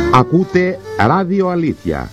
Ακούτε Ράδιο Αλήθεια.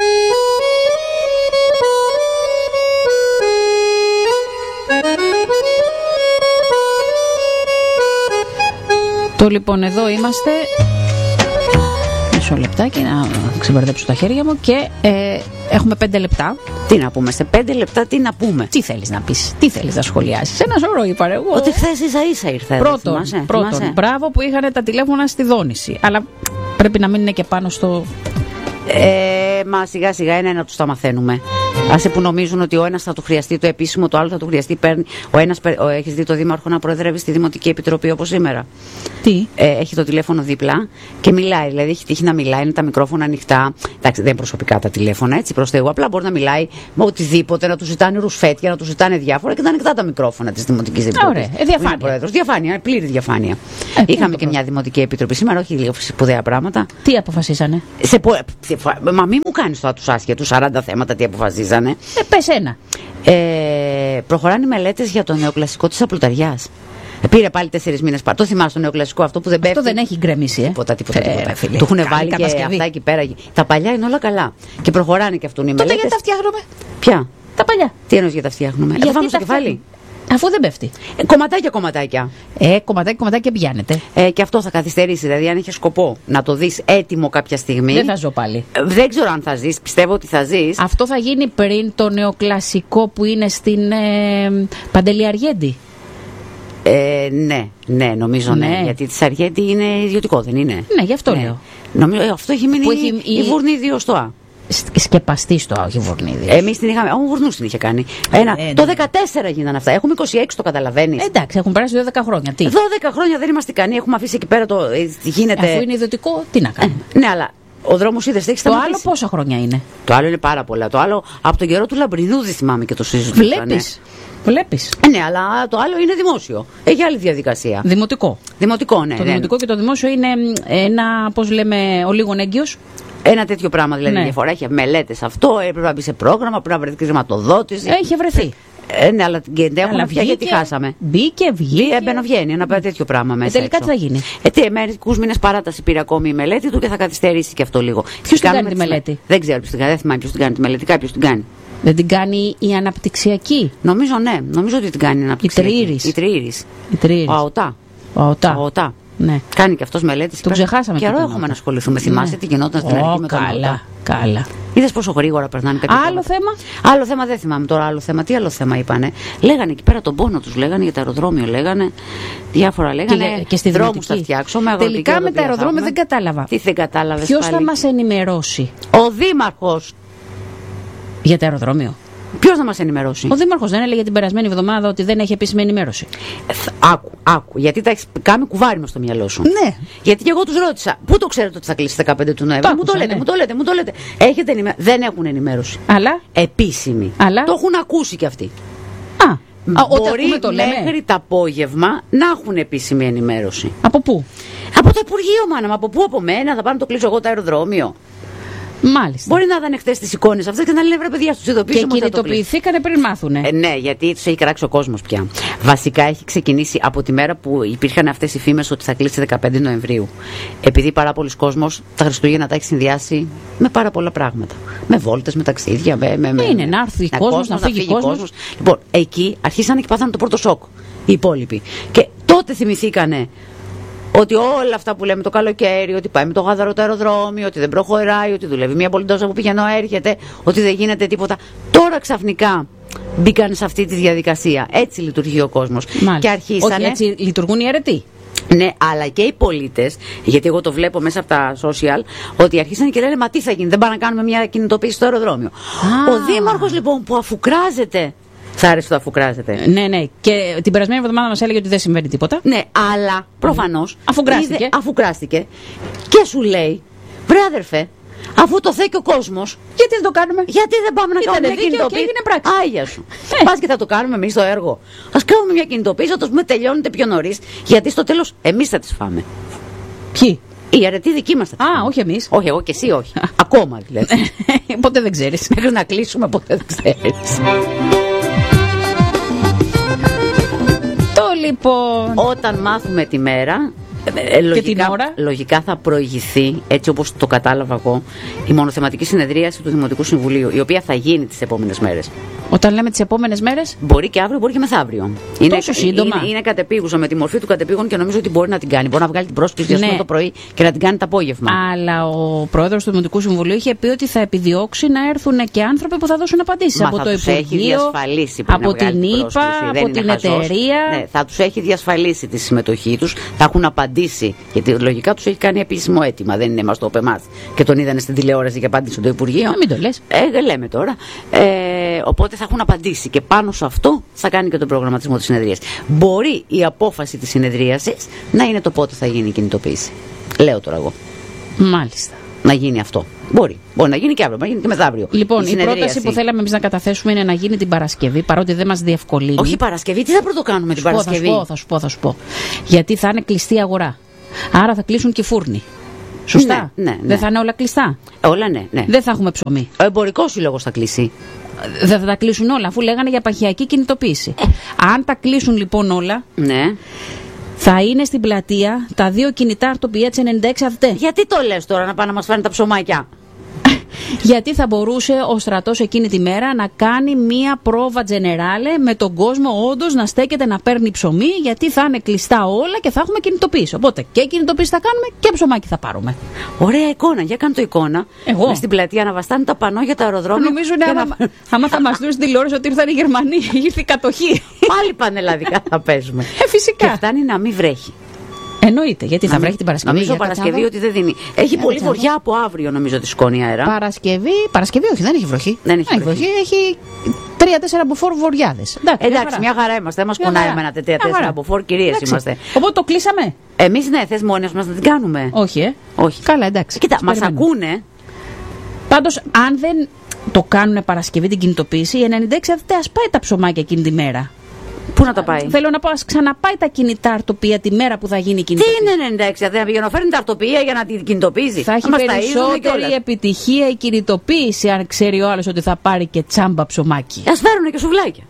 Το λοιπόν εδώ είμαστε. Μισό λεπτάκι να ξεμπερδέψω τα χέρια μου. Και έχουμε 5 λεπτά. Τι να πούμε, σε 5 λεπτά τι να πούμε. Τι θέλεις να πεις, τι θέλεις να σχολιάσεις? Ένα σωρό είπα εγώ. Ότι χθες ίσα ήρθε. Πρώτον, μπράβο που είχαν τα τηλέφωνα στη Δόνηση. Αλλά πρέπει να μείνουν και πάνω στο... Μα σιγά σιγά ένα τους τα μαθαίνουμε. Άσε που νομίζουν ότι ο ένας θα του χρειαστεί το επίσημο, το άλλο θα του χρειαστεί παίρνει. Έχεις δει το δήμαρχο να προεδρεύει στη Δημοτική Επιτροπή όπως σήμερα? Τι? Έχει το τηλέφωνο δίπλα και μιλάει. Δηλαδή έχει τύχει να μιλάει, είναι τα μικρόφωνα ανοιχτά. Εντάξει, δεν είναι προσωπικά τα τηλέφωνα, έτσι προς Θεού. Απλά μπορεί να μιλάει με οτιδήποτε, να του ζητάνε ρουσφέτια, να του ζητάνε διάφορα και να ανοιχτά τα μικρόφωνα της Δημοτικής Επιτροπής. Ωραία, διαφάνεια, πλήρη διαφάνεια. Είχαμε και μια Δημοτική Επιτροπή σήμερα, όχι λίγο σπουδαία πράγματα. Τι αποφασίσανε? Μα μη μου κάνεις τώρα τους άσχετους 40 θέματα τι αποφασίζανε. Πες ένα. Προχωράνε οι μελέτες για το νεοκλασικό της Απλουταριάς. Πήρε πάλι 4 μήνες το θυμάσαι το νεοκλασικό αυτό που δεν πέφτει? Αυτό δεν έχει γκρεμίσει, Τίποτα. Του έχουν βάλει και αυτά εκεί πέρα. Τα παλιά είναι όλα καλά. Και προχωράνε και αυτούν οι μελέτες. Τότε γιατί τα φτιάχνουμε? Ποια? Τα παλιά. Τι εννοείς για τα φτιάχνουμε? Γιατί τα κεφάλι. Αφού δεν πέφτει. Κομματάκια. Κομματάκια πιάνεται. Και αυτό θα καθυστερήσει. Δηλαδή, αν είχε σκοπό να το δεις έτοιμο κάποια στιγμή. Δεν θα ζω πάλι. Δεν ξέρω αν θα ζεις. Πιστεύω ότι θα ζεις. Αυτό θα γίνει πριν το νεοκλασικό που είναι στην Παντελή Αργέντη. Ναι, νομίζω ναι. Γιατί της Αργέντη είναι ιδιωτικό, δεν είναι? Ναι, γι' αυτό λέω. Νομίζω, αυτό έχει μείνει η Βουρνίδη στο Α. Σκεπαστή στο Άγιο Βουρνίδη. Εμείς την είχαμε. Ο Βουρνούς την είχε κάνει. Το 14 γίνανε αυτά. Έχουμε 26, το καταλαβαίνεις. Εντάξει, έχουν περάσει 12 χρόνια. Τι? 12 χρόνια δεν είμαστε ικανοί. Έχουμε αφήσει εκεί πέρα το. Γίνεται. Αφού είναι ιδιωτικό, τι να κάνουμε. Ναι, αλλά ο δρόμος είδες, έχει σταματήσει. Το άλλο πόσα χρόνια είναι? Το άλλο είναι πάρα πολλά. Το άλλο από τον καιρό του Λαμπρινούδη θυμάμαι και το συζητούσαμε. Βλέπεις. Ναι, αλλά το άλλο είναι δημόσιο. Έχει άλλη διαδικασία. Δημοτικό, ναι. Το δημοτικό και το δημόσιο είναι ένα, πώς λέμε, ο λίγον έγκυος. Ένα τέτοιο πράγμα δηλαδή διαφορά. Έχει μελέτες αυτό, έπρεπε να μπει σε πρόγραμμα, πρέπει να βρεθεί χρηματοδότηση. Έχει βρεθεί. Ναι, αλλά την έχουμε πια γιατί χάσαμε. Μπήκε, βγήκε. Βγαίνει ένα τέτοιο πράγμα μέσα. Τελικά τι θα γίνει? Μερικούς μήνες παράταση πήρε ακόμη η μελέτη του και θα καθυστερήσει και αυτό λίγο. Ποιος την κάνει τη μελέτη? Δεν ξέρω ποιος την κάνει, δεν θυμάμαι ποιος την κάνει τη μελέτη. Κάποιος την κάνει. Δεν την κάνει η αναπτυξιακή? Νομίζω ναι, νομίζω ότι την κάνει η αναπτυξιακή. Η Τριήρης. Ο ΑΟΤΑ. Ναι. Κάνει και αυτός μελέτης. Τον ξεχάσαμε. Καιρό έχουμε να ασχοληθούμε. Θυμάστε τι γινόταν στην αρχή με τον ΑΟΤΑ? Καλά. Είδες πόσο γρήγορα περνάνε κάποια άλλο πράγματα. θέμα? Άλλο θέμα δεν θυμάμαι τώρα. Άλλο θέμα. Τι άλλο θέμα είπανε? Λέγανε εκεί πέρα τον πόνο τους. Λέγανε για το αεροδρόμιο. Λέγανε διάφορα. Λέγανε και στη δρόμους θα φτιάξουμε. Τελικά με τα αεροδρόμια δεν κατάλαβα. Τι δεν κατάλαβες? Ποιος θα μας ενημερώσει? Ο Δήμαρχος. Για το αεροδρόμιο. Ποιος να μας ενημερώσει? Ο Δήμαρχος δεν έλεγε την περασμένη εβδομάδα ότι δεν έχει επίσημη ενημέρωση? Άκου. Γιατί τα έχει κάνει κουβάρι μες στο μυαλό σου. Ναι. Γιατί και εγώ τους ρώτησα, πού το ξέρετε ότι θα κλείσει 15 του Νοέμβρη? Μου το λέτε. Έχετε ενημέρωση? Δεν έχουν ενημέρωση. Αλλά. Επίσημη. Αλλά. Το έχουν ακούσει κι αυτοί. Μπορεί το λέμε. Μέχρι το απόγευμα να έχουν επίσημη ενημέρωση. Από πού? Από το Υπουργείο, μάνα. Από πού? Από μένα. Θα πάω να το κλείσω εγώ το αεροδρόμιο. Μάλιστα. Μπορεί να ήταν χθες τις εικόνες αυτές και να λένε βρε παιδιά, στους ειδοποιήσουμε. Και κινητοποιηθήκανε πριν μάθουνε. Ναι, γιατί τους έχει κράξει ο κόσμος πια. Βασικά έχει ξεκινήσει από τη μέρα που υπήρχαν αυτές οι φήμες ότι θα κλείσει 15 Νοεμβρίου. Επειδή πάρα πολλοί κόσμος τα Χριστούγεννα τα έχει συνδυάσει με πάρα πολλά πράγματα. Με βόλτες, με ταξίδια, είναι να έρθει κόσμος, να φύγει κόσμος. Λοιπόν, εκεί αρχίσανε και πάθανε το πρώτο σοκ οι υπόλοιποι. Και τότε θυμηθήκανε ότι όλα αυτά που λέμε το καλοκαίρι, ότι πάει με το γάδαρο το αεροδρόμιο, ότι δεν προχωράει, ότι δουλεύει μια πολιτόσα που πηγαίνω έρχεται, ότι δεν γίνεται τίποτα. Τώρα ξαφνικά μπήκαν σε αυτή τη διαδικασία. Έτσι λειτουργεί ο κόσμος. Και αρχίσανε. Όχι, έτσι λειτουργούν οι αιρετοί. Ναι, αλλά και οι πολίτες, γιατί εγώ το βλέπω μέσα από τα social, ότι αρχίσανε και λένε μα τι θα γίνει, δεν πάμε να κάνουμε μια κινητοποίηση στο αεροδρόμιο. Ο Δήμαρχος λοιπόν που αφουκράζεται. Σ' άρεσε το αφουκράζεται? Ναι. Και την περασμένη εβδομάδα μας έλεγε ότι δεν συμβαίνει τίποτα. Ναι, αλλά προφανώς αφουγκράστηκε. Και σου λέει, βρε αδερφέ, αφού το θέλει και ο κόσμος, γιατί δεν το κάνουμε? Γιατί δεν πάμε να κάνουμε μια κινητοποίηση? Και έγινε πράξη. Άγια σου. Πας και θα το κάνουμε εμείς το έργο. Ας κάνουμε μια κινητοποίηση, θα το πούμε τελειώνεται πιο νωρίς, γιατί στο τέλος εμείς θα τις φάμε. Ποιοι? Οι αρετοί δικοί μας θα τις φάμε. Όχι εμείς. Όχι, εγώ και εσύ όχι. Ακόμα δηλαδή. Ποτέ δεν ξέρεις. Μέχρι να κλείσουμε ποτέ δεν ξέρεις. Λοιπόν. Όταν μάθουμε τη μέρα, Και την ώρα. Λογικά θα προηγηθεί, έτσι όπως το κατάλαβα εγώ, η μονοθεματική συνεδρίαση του Δημοτικού Συμβουλίου, η οποία θα γίνει τις επόμενες μέρες. Όταν λέμε τις επόμενες μέρες. Μπορεί και αύριο, μπορεί και μεθαύριο. Τόσο σύντομα. Είναι κατεπίγουσα με τη μορφή του κατεπήγον και νομίζω ότι μπορεί να την κάνει. Μπορεί να βγάλει την πρόσκληση το πρωί και να την κάνει το απόγευμα. Αλλά ο πρόεδρος του Δημοτικού Συμβουλίου είχε πει ότι θα επιδιώξει να έρθουν και άνθρωποι που θα δώσουν απαντήσεις. Από το Υπουργείο, από την ΙΠΑ, από την εταιρεία. Ναι, θα τους έχει διασφαλίσει τη συμμετοχή τους, θα έχουν απαντήσει. Γιατί λογικά τους έχει κάνει επίσημο αίτημα. Δεν είναι μας το είπε εμάς και τον είδανε στην τηλεόραση και απάντησε το Υπουργείο. Μην το λες. Λέμε τώρα. Οπότε θα έχουν απαντήσει και πάνω σε αυτό θα κάνει και τον προγραμματισμό της συνεδρίας. Μπορεί η απόφαση της συνεδρίασης να είναι το πότε θα γίνει η κινητοποίηση. Λέω τώρα εγώ. Μάλιστα. Να γίνει αυτό. Μπορεί να γίνει και αύριο, μπορεί να γίνει και μεθαύριο. Λοιπόν, η πρόταση που θέλαμε εμείς να καταθέσουμε είναι να γίνει την Παρασκευή, παρότι δεν μας διευκολύνει. Όχι Παρασκευή, τι θα πρωτοκάνουμε την Παρασκευή. Θα σου πω. Γιατί θα είναι κλειστή αγορά. Άρα θα κλείσουν και οι φούρνοι. Σωστά. Ναι. Δεν θα είναι όλα κλειστά. Όλα ναι. Δεν θα έχουμε ψωμί. Ο εμπορικός σύλλογος θα κλείσει. Δεν θα τα κλείσουν όλα, αφού λέγανε για επαρχιακή κινητοποίηση. Αν τα κλείσουν λοιπόν όλα, ναι. Θα είναι στην πλατεία τα 2 κινητά αρτοπία της 96 ΑΔΤΕ. Γιατί το λες τώρα να πάνε να μας φέρουν τα ψωμάκια? Γιατί θα μπορούσε ο στρατός εκείνη τη μέρα να κάνει μία πρόβα τζενεράλε με τον κόσμο όντως να στέκεται να παίρνει ψωμί, γιατί θα είναι κλειστά όλα και θα έχουμε κινητοποίηση. Οπότε και κινητοποίηση θα κάνουμε και ψωμάκι θα πάρουμε. Ωραία εικόνα, για κάνω το εικόνα. Εγώ. Μες στην πλατεία να βαστάνε τα πανό για τα αεροδρόμια. Νομίζω άμα θα μας δουν στην τηλεόραση ότι ήρθαν οι Γερμανοί, ήρθε η κατοχή. Πάλι πανελλαδικά θα παίζουμε. Φυσικά. Και φτάνει να μην βρέχει. Εννοείται, γιατί θα βρέχει την Παρασκευή. Νομίζω Παρασκευή ότι δεν δίνει. Έχει πολύ βοριά από αύριο, νομίζω, τη σκόνη αέρα. Παρασκευή, όχι, δεν έχει βροχή. Δεν έχει βροχή. Έχει 3-4 μποφόρ βοριάδες. Εντάξει, μια χαρά είμαστε. Δεν μας πονάει με ένα 3-4 μποφόρ, κυρίες είμαστε. Οπότε το κλείσαμε. Εμείς ναι, θες μόνες μας να την κάνουμε. Όχι, όχι. Καλά, εντάξει. Κοίτα, μας ακούνε. Πάντως, αν δεν το κάνουν Παρασκευή την κινητοποίηση, η 96 ας πάει τα ψωμάκια εκείνη τη μέρα. Πού να τα πάει? Θέλω να πω, ας ξαναπάει τα κινητά αρτοπία τη μέρα που θα γίνει η κινητοποίηση. Τι είναι 96, δεν πηγαίνω, φέρνει τα αρτοπία για να την κινητοποιήσει. Θα έχει περισσότερη επιτυχία η κινητοποίηση, αν ξέρει ο άλλος ότι θα πάρει και τσάμπα ψωμάκι. Ας φέρουν και σουβλάκια.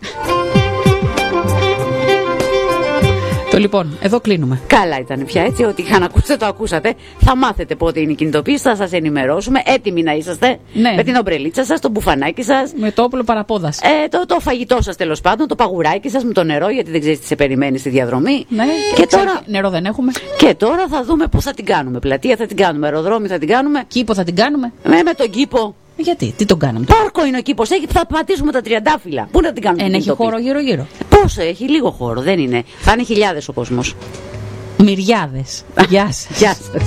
Λοιπόν, εδώ κλείνουμε. Καλά ήταν πια έτσι, ότι είχαν ακούσει, το ακούσατε. Θα μάθετε πότε είναι η κινητοποίηση, θα σας ενημερώσουμε. Έτοιμοι να είσαστε. Ναι. Με την ομπρελίτσα σας, το μπουφανάκι σας. Με το όπλο παραπόδας. Το φαγητό σας τέλος πάντων, το παγουράκι σας με το νερό, γιατί δεν ξέρεις τι σε περιμένει στη διαδρομή. Ναι, και τώρα νερό δεν έχουμε. Και τώρα θα δούμε πού θα την κάνουμε. Πλατεία θα την κάνουμε, αεροδρόμι θα την κάνουμε. Κήπο θα την κάνουμε. Με τον κήπο. Γιατί, τι τον κάναμε? Πάρκο είναι ο κήπος, θα πατήσουμε τα τριαντάφυλλα. Πού να την κάνουμε? Έχει χώρο γύρω-γύρω. Πόσο έχει, λίγο χώρο, δεν είναι. Θα είναι χιλιάδες ο κόσμος. Μυριάδες. Γεια σας. Γεια σας.